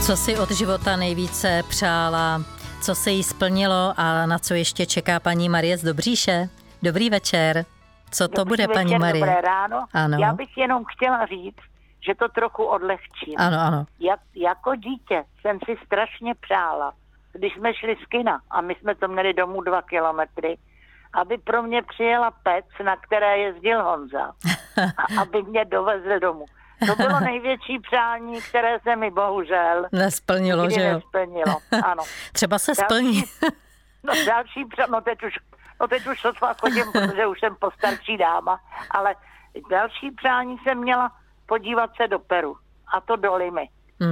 Co si od života nejvíce přála, co se jí splnilo a na co ještě čeká paní Marie z Dobříše? Dobrý večer. Co to bude, paní Marie? Dobré ráno. Ano. Já bych jenom chtěla říct, že to trochu odlehčím. Ano. Jako dítě jsem si strašně přála, když jsme šli z kina a my jsme to měli domů 2 kilometry, aby pro mě přijela pec, na které jezdil Honza, a aby mě dovezl domů. To bylo největší přání, které se mi bohužel nesplnilo, že jo? Nesplnilo, ano. Třeba se splní. Teď už sotva chodím, protože už jsem postarší dáma, ale další přání jsem měla podívat se do Peru, a to do Limy.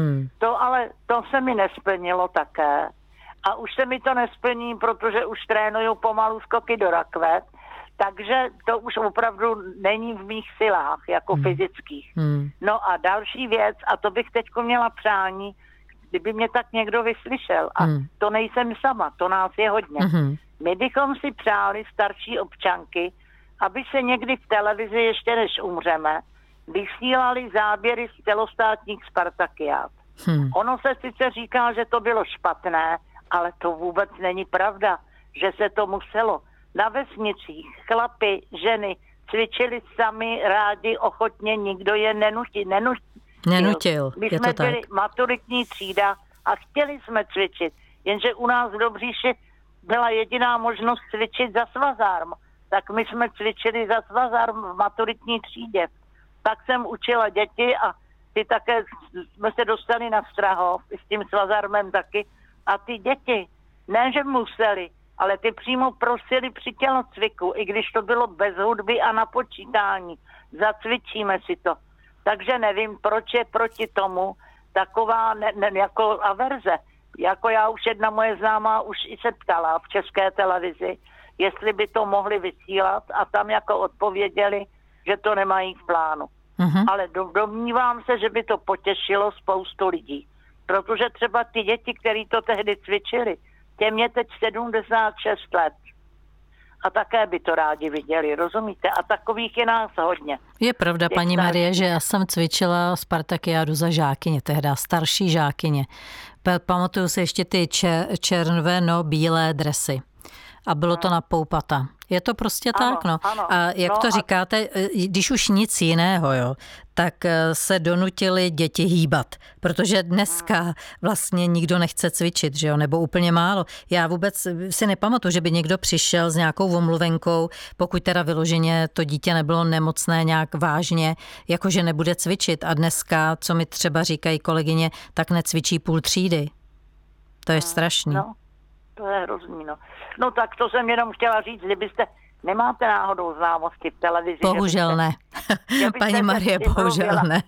To se mi nesplnilo také. A už se mi to nesplní, protože už trénuju pomalu skoky do rakve, takže to už opravdu není v mých silách, jako fyzických. No a další věc, a to bych teďko měla přání, kdyby mě tak někdo vyslyšel, a to nejsem sama, to nás je hodně. My bychom si přáli, starší občanky, aby se někdy v televizi, ještě než umřeme, vysílali záběry z celostátních Spartakiád. Ono se sice říká, že to bylo špatné, ale to vůbec není pravda, že se to muselo. Na vesnicích chlapi, ženy cvičili sami rádi, ochotně, nikdo je nenutil. My jsme byli maturitní třída a chtěli jsme cvičit, jenže u nás v Dobříši byla jediná možnost cvičit za Svazarm. Tak my jsme cvičili za Svazarm v maturitní třídě. Tak jsem učila děti a ty také jsme se dostali na Strahov s tím Svazarmem taky. A ty děti, ne že museli, ale ty přímo prosili při tělocviku, i když to bylo bez hudby a na počítání. Zacvičíme si to. Takže nevím, proč je proti tomu taková jako averze. Jako já už jedna moje známá už i se ptala v České televizi, jestli by to mohli vysílat, a tam jako odpověděli, že to nemají v plánu. Ale domnívám se, že by to potěšilo spoustu lidí. Protože třeba ty děti, které to tehdy cvičili, těm je teď 76 let. A také by to rádi viděli, rozumíte? A takových je nás hodně. Je pravda, paní Marie, že já jsem cvičila Spartakiádu za žákyně, tehdy starší žákyně. Pamatuju si ještě ty červeno-bílé dresy. A bylo to na poupata. Je to prostě tak, no. Ano, a jak to říkáte, když už nic jiného, jo, tak se donutili děti hýbat, protože dneska vlastně nikdo nechce cvičit, že jo, nebo úplně málo. Já vůbec si nepamatuju, že by někdo přišel s nějakou omluvenkou, pokud teda vyloženě to dítě nebylo nemocné nějak vážně, jakože nebude cvičit. A dneska, co mi třeba říkají kolegyně, tak necvičí půl třídy. To je strašný. No. To je hrozný, no. No tak to jsem jenom chtěla říct, kdybyste, nemáte náhodou známosti v televizi? Bohužel ne. Paní Marie, bohužel ne.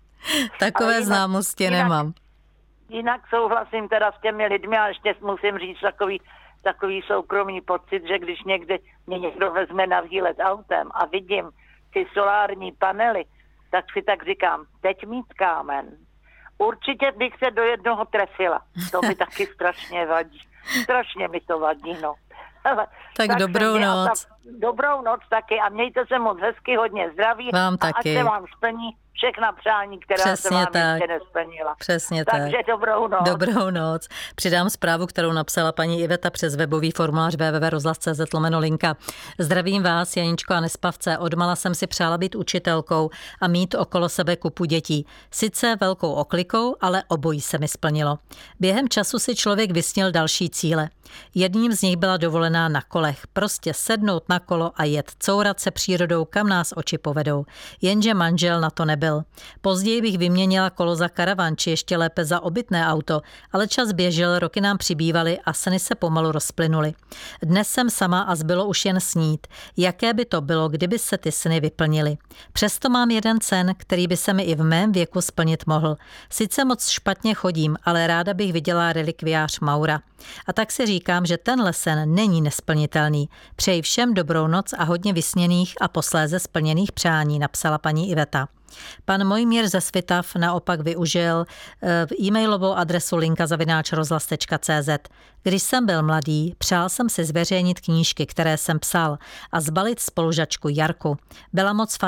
Takové známosti nemám. Jinak souhlasím teda s těmi lidmi, a ještě musím říct takový soukromý pocit, že když někdy mě někdo vezme na výlet autem a vidím ty solární panely, tak si tak říkám, teď mít kámen. Určitě bych se do jednoho trefila. To mi taky strašně vadí. Strašně mi to vadí, no. Tak dobrou noc. Dobrou noc taky a mějte se moc hezky, hodně zdraví. Vám a taky. ať se vám splní všechna přání, která Přesně se vám tak. ještě nesplnila. Přesně Takže tak. dobrou noc. Dobrou noc. Přidám zprávu, kterou napsala paní Iveta přes webový formulář www.rozhlas.cz/linka. Zdravím vás, Janíčko a Nespavce. Odmala jsem si přála být učitelkou a mít okolo sebe kupu dětí. Sice velkou oklikou, ale obojí se mi splnilo. Během času si člověk vysnil další cíle. Jedním z nich byla dovolená na kolech. Prostě sednout na kolo a jet, courat se přírodou, kam nás oči povedou. Jenže manžel na to nebyl. Později bych vyměnila kolo za karavan, či ještě lépe za obytné auto, ale čas běžel, roky nám přibývaly a sny se pomalu rozplynuly. Dnes jsem sama a zbylo už jen snít. Jaké by to bylo, kdyby se ty sny vyplnily? Přesto mám jeden sen, který by se mi i v mém věku splnit mohl. Sice moc špatně chodím, ale ráda bych viděla relikviář Maura. A tak si říkám, že tenhle sen není nesplnitelný. Přeji všem dobrou noc a hodně vysněných a posléze splněných přání, napsala paní Iveta. Pan Mojmír ze Svitav naopak využil e-mailovou adresu linka@rozhlas.cz. Když jsem byl mladý, přál jsem si zveřejnit knížky, které jsem psal, a zbalit spolužačku Jarku. Byla moc fajn.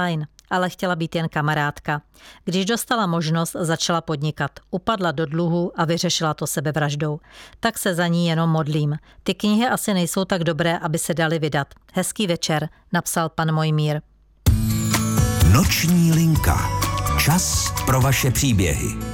ale chtěla být jen kamarádka. Když dostala možnost, začala podnikat. Upadla do dluhů a vyřešila to sebevraždou. Tak se za ní jenom modlím. Ty knihy asi nejsou tak dobré, aby se daly vydat. Hezký večer, napsal pan Mojmír. Noční linka. Čas pro vaše příběhy.